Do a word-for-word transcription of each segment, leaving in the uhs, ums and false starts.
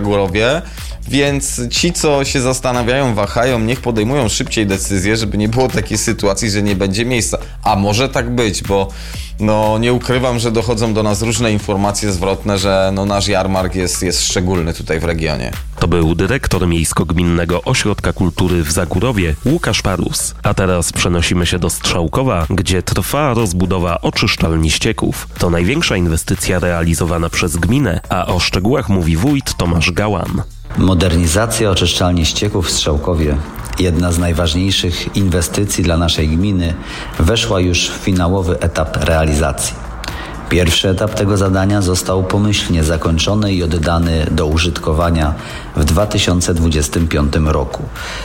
Zagórowie, więc ci, co się zastanawiają, wahają, niech podejmują szybciej decyzje, żeby nie było takiej sytuacji, że nie będzie miejsca. A może tak być, bo no nie ukrywam, że dochodzą do nas różne informacje zwrotne, że no nasz jarmark jest, jest szczególny tutaj w regionie. To był dyrektor Miejsko-Gminnego Ośrodka Kultury w Zagórowie, Łukasz Parus. A teraz przenosimy się do Strzałkowa, gdzie trwa rozbudowa oczyszczalni ścieków. To największa inwestycja realizowana przez gminę, a o szczegółach mówi wójt Tomasz Gałan. Modernizacja oczyszczalni ścieków w Strzałkowie, jedna z najważniejszych inwestycji dla naszej gminy, weszła już w finałowy etap realizacji. Pierwszy etap tego zadania został pomyślnie zakończony i oddany do użytkowania w dwa tysiące dwudziestym piątym roku.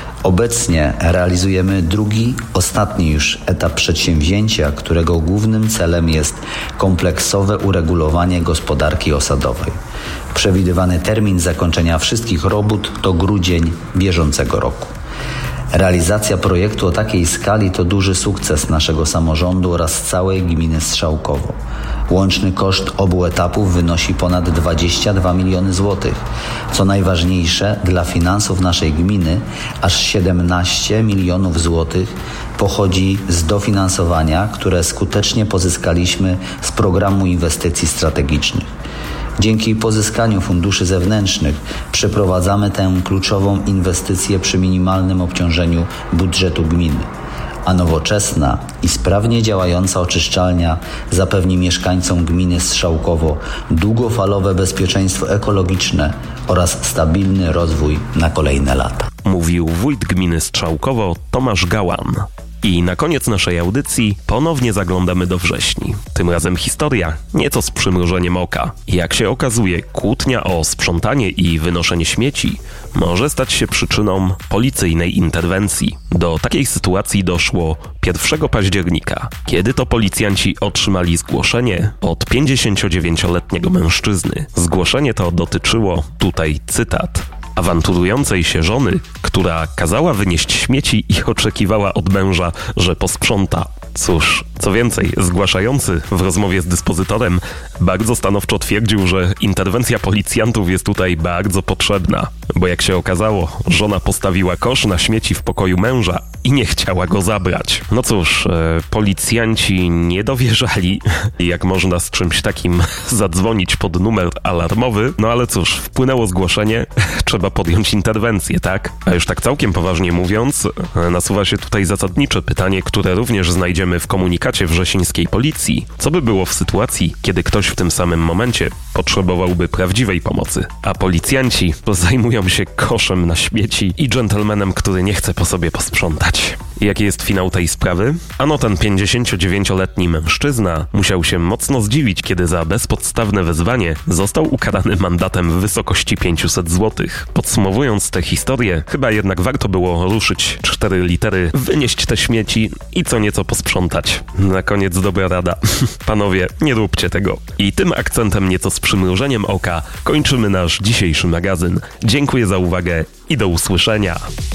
Obecnie realizujemy drugi, ostatni już etap przedsięwzięcia, którego głównym celem jest kompleksowe uregulowanie gospodarki osadowej. Przewidywany termin zakończenia wszystkich robót to grudzień bieżącego roku. Realizacja projektu o takiej skali to duży sukces naszego samorządu oraz całej gminy Strzałkowo. Łączny koszt obu etapów wynosi ponad dwadzieścia dwa miliony złotych. Co najważniejsze, dla finansów naszej gminy aż siedemnaście milionów złotych pochodzi z dofinansowania, które skutecznie pozyskaliśmy z programu inwestycji strategicznych. Dzięki pozyskaniu funduszy zewnętrznych przeprowadzamy tę kluczową inwestycję przy minimalnym obciążeniu budżetu gminy, a nowoczesna i sprawnie działająca oczyszczalnia zapewni mieszkańcom gminy Strzałkowo długofalowe bezpieczeństwo ekologiczne oraz stabilny rozwój na kolejne lata. Mówił wójt gminy Strzałkowo Tomasz Gałan. I na koniec naszej audycji ponownie zaglądamy do wrześni. Tym razem historia nieco z przymrużeniem oka. Jak się okazuje, kłótnia o sprzątanie i wynoszenie śmieci może stać się przyczyną policyjnej interwencji. Do takiej sytuacji doszło pierwszego października, kiedy to policjanci otrzymali zgłoszenie od pięćdziesięciodziewięcioletniego mężczyzny. Zgłoszenie to dotyczyło, tutaj cytat, awanturującej się żony, która kazała wynieść śmieci i oczekiwała od męża, że posprząta. Cóż, co więcej, zgłaszający w rozmowie z dyspozytorem bardzo stanowczo twierdził, że interwencja policjantów jest tutaj bardzo potrzebna, bo jak się okazało, żona postawiła kosz na śmieci w pokoju męża i nie chciała go zabrać. No cóż, e, policjanci nie dowierzali, jak można z czymś takim zadzwonić pod numer alarmowy, no ale cóż, wpłynęło zgłoszenie, trzeba podjąć interwencję, tak? A już tak całkiem poważnie mówiąc, e, nasuwa się tutaj zasadnicze pytanie, które również znajdziemy w komunikacie wrzesińskiej policji. Co by było w sytuacji, kiedy ktoś w tym samym momencie potrzebowałby prawdziwej pomocy, a policjanci zajmują się koszem na śmieci i dżentelmenem, który nie chce po sobie posprzątać. Jaki jest finał tej sprawy? Ano ten pięćdziesięciodziewięcioletni mężczyzna musiał się mocno zdziwić, kiedy za bezpodstawne wezwanie został ukarany mandatem w wysokości pięćset złotych. Podsumowując tę historię, chyba jednak warto było ruszyć cztery litery, wynieść te śmieci i co nieco posprzątać. Na koniec dobra rada. Panowie, nie róbcie tego. I tym akcentem nieco z przymrużeniem oka kończymy nasz dzisiejszy magazyn. Dziękuję za uwagę i do usłyszenia.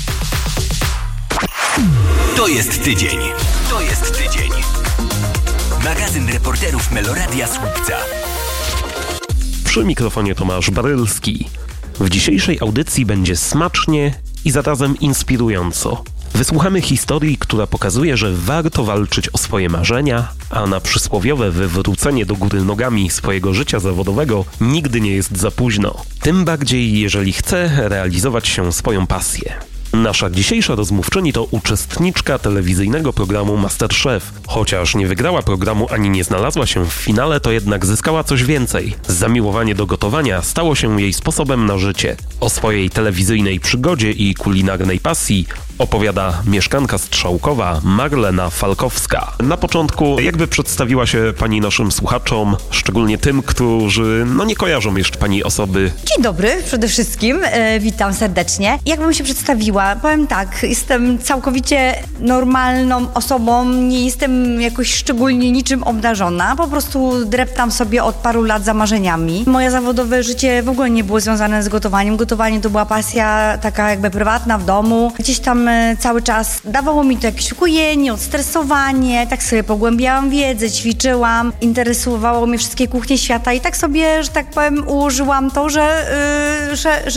To jest tydzień. To jest tydzień. Magazyn reporterów Meloradia Słupca. Przy mikrofonie Tomasz Barylski. W dzisiejszej audycji będzie smacznie i zarazem inspirująco. Wysłuchamy historii, która pokazuje, że warto walczyć o swoje marzenia, a na przysłowiowe wywrócenie do góry nogami swojego życia zawodowego nigdy nie jest za późno. Tym bardziej, jeżeli chce realizować się swoją pasję. Nasza dzisiejsza rozmówczyni to uczestniczka telewizyjnego programu MasterChef. Chociaż nie wygrała programu ani nie znalazła się w finale, to jednak zyskała coś więcej. Zamiłowanie do gotowania stało się jej sposobem na życie. O swojej telewizyjnej przygodzie i kulinarnej pasji opowiada mieszkanka Strzałkowa Marlena Falkowska. Na początku jakby przedstawiła się pani naszym słuchaczom, szczególnie tym, którzy no nie kojarzą jeszcze pani osoby. Dzień dobry przede wszystkim, e, witam serdecznie. Jakbym się przedstawiła? Powiem tak, jestem całkowicie normalną osobą, nie jestem jakoś szczególnie niczym obdarzona, po prostu dreptam sobie od paru lat za marzeniami. Moje zawodowe życie w ogóle nie było związane z gotowaniem. Gotowanie to była pasja taka jakby prywatna w domu. Gdzieś tam cały czas dawało mi to jakieś ukojenie, odstresowanie, tak sobie pogłębiałam wiedzę, ćwiczyłam, interesowało mnie wszystkie kuchnie świata i tak sobie, że tak powiem, ułożyłam to, że, yy, że, że